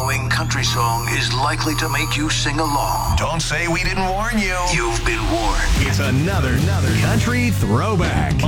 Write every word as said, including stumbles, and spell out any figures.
following country song is likely to make you sing along. Don't say we didn't warn you. You've been warned. It's another, another country throwback